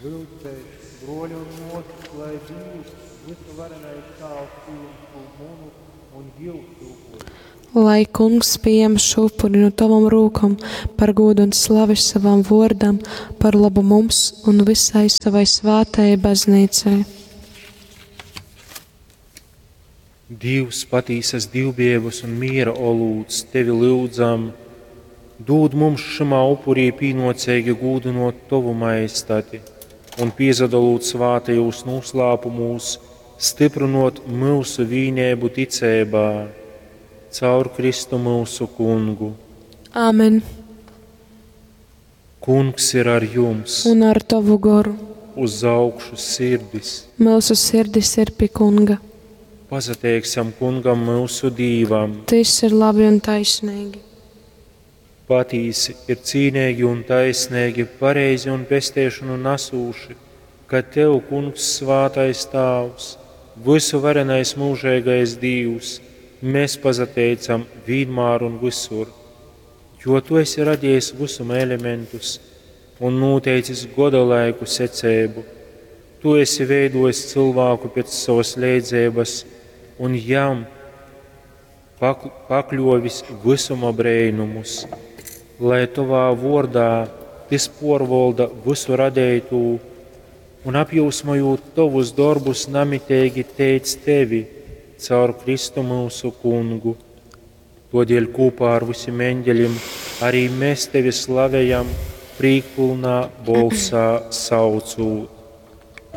Vilcēs, broļi un motis, lai Dievs, visu varenais tēvs, pieņemtu munu un Dievs upuri. Lai Kungs pieņem šo upuri no tavam rūkam par godu un slavu savam vārdam, par labu mums un visai savai svētajai baznīcai. Dievs, patīsas divbiebas un miera olūds, tevi lūdzam, dod mums šimā upurī pīnocēgi gūdinot tavu majestāti un piezadalūt svātajos noslēpumos, stiprinot mūsu vīnēbu ticībā, caur Kristu mūsu Kungu. Āmen. Kungs ir ar jums, Un ar tavu garu. uz augšu sirdis. Mūsu sirdis ir pie Kunga. Pazateiksim Kungam mūsu Dīvam. Tas ir labi un taisnīgi. Patīsi ir cīnīgi un taisnīgi, pareizi un pestēšanu nasūši, ka Tev, Kungs, svātais Tēvs, visu varenais mūžīgais Dievs, mēs pazateicam vienmēr un visur, jo Tu esi radījis visuma elementus un noteicis goda laiku secību. Tu esi veidojis cilvēku pēc savas līdzības un jām pakļovis visuma brēnumus, lai Tavā vārdā tas porvalda visu radītu un apjūsmojot Tavus darbus namitīgi teic Tevi caur Kristu mūsu Kungu. Todēļ kopā ar visiem eņģeļiem arī mēs Tevi slavējam prīkpilnā balsā saucot.